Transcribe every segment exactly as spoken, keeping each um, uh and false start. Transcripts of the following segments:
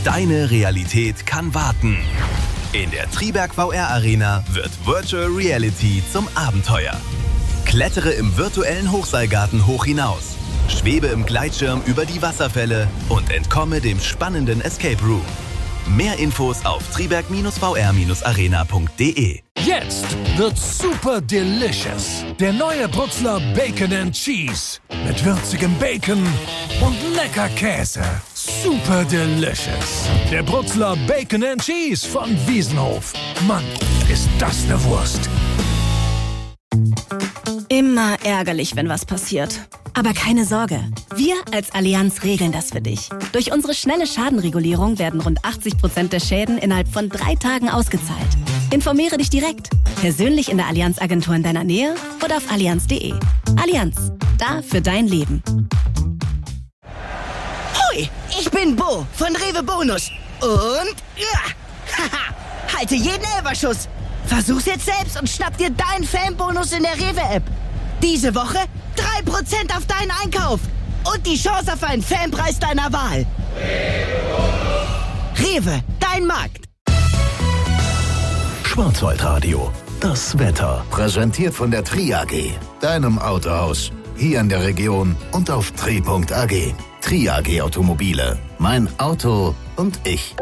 Deine Realität kann warten. In der Triberg V R Arena wird Virtual Reality zum Abenteuer. Klettere im virtuellen Hochseilgarten hoch hinaus. Schwebe im Gleitschirm über die Wasserfälle und entkomme dem spannenden Escape Room. Mehr Infos auf triberg V R arena punkt de. Jetzt wird's super delicious. Der neue Brutzler Bacon and Cheese. Mit würzigem Bacon und lecker Käse. Super delicious. Der Brutzler Bacon and Cheese von Wiesenhof. Mann, ist das eine Wurst. Immer ärgerlich, wenn was passiert. Aber keine Sorge, wir als Allianz regeln das für dich. Durch unsere schnelle Schadenregulierung werden rund achtzig Prozent der Schäden innerhalb von drei Tagen ausgezahlt. Informiere dich direkt, persönlich in der Allianz-Agentur in deiner Nähe oder auf allianz punkt de. Allianz, da für dein Leben. Hui, ich bin Bo von Rewe Bonus. Und ja, haha, halte jeden Elferschuss. Versuch's jetzt selbst und schnapp dir deinen Fanbonus in der Rewe-App. Diese Woche drei Prozent auf deinen Einkauf und die Chance auf einen Fanpreis deiner Wahl. Rewe, dein Markt. Schwarzwaldradio, das Wetter. Präsentiert von der Tri A G, deinem Autohaus. Hier in der Region und auf tri punkt a g. Tri A G Automobile. Mein Auto und ich.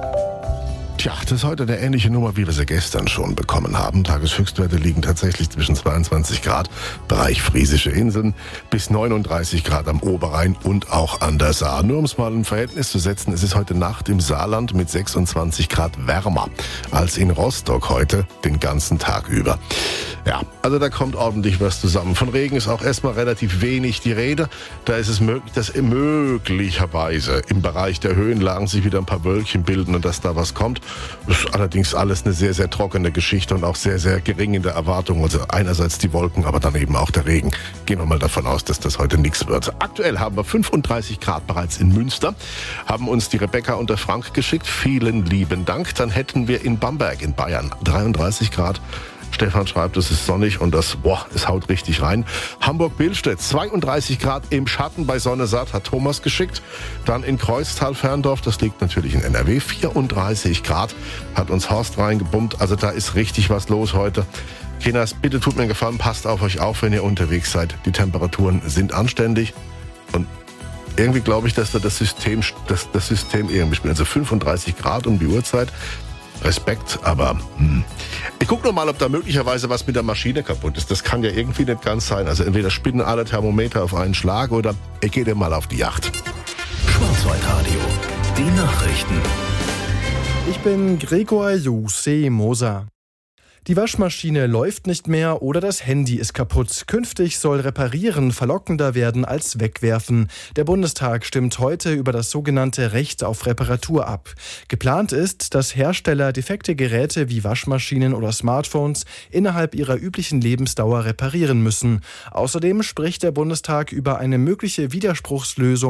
Tja, das ist heute eine ähnliche Nummer, wie wir sie gestern schon bekommen haben. Tageshöchstwerte liegen tatsächlich zwischen zweiundzwanzig Grad, Bereich Friesische Inseln, bis neununddreißig Grad am Oberrhein und auch an der Saar. Nur um es mal in Verhältnis zu setzen, es ist heute Nacht im Saarland mit sechsundzwanzig Grad wärmer als in Rostock heute den ganzen Tag über. Ja, also da kommt ordentlich was zusammen. Von Regen ist auch erstmal relativ wenig die Rede. Da ist es möglich, dass möglicherweise im Bereich der Höhenlagen sich wieder ein paar Wölkchen bilden und dass da was kommt. Das ist allerdings alles eine sehr, sehr trockene Geschichte und auch sehr, sehr gering in der Erwartung. Also einerseits die Wolken, aber dann eben auch der Regen. Gehen wir mal davon aus, dass das heute nichts wird. Aktuell haben wir fünfunddreißig Grad bereits in Münster. Haben uns die Rebecca und der Frank geschickt. Vielen lieben Dank. Dann hätten wir in Bamberg in Bayern dreiunddreißig Grad. Stefan schreibt, es ist sonnig und das, boah, es haut richtig rein. Hamburg-Billstedt, zweiunddreißig Grad im Schatten bei Sonne satt, hat Thomas geschickt. Dann in Kreuztal-Ferndorf, das liegt natürlich in N R W, vierunddreißig Grad, hat uns Horst reingebummt. Also da ist richtig was los heute. Kinders, bitte tut mir einen Gefallen, passt auf euch auf, wenn ihr unterwegs seid. Die Temperaturen sind anständig und irgendwie glaube ich, dass da das System, das, das System irgendwie spielt. Also fünfunddreißig Grad um die Uhrzeit. Respekt, aber hm. ich gucke noch mal, ob da möglicherweise was mit der Maschine kaputt ist. Das kann ja irgendwie nicht ganz sein. Also entweder spinnen alle Thermometer auf einen Schlag oder ich gehe mal auf die Yacht. Schwarzwaldradio, die Nachrichten. Ich bin Gregor Jose Moser. Die Waschmaschine läuft nicht mehr oder das Handy ist kaputt. Künftig soll Reparieren verlockender werden als Wegwerfen. Der Bundestag stimmt heute über das sogenannte Recht auf Reparatur ab. Geplant ist, dass Hersteller defekte Geräte wie Waschmaschinen oder Smartphones innerhalb ihrer üblichen Lebensdauer reparieren müssen. Außerdem spricht der Bundestag über eine mögliche Widerspruchslösung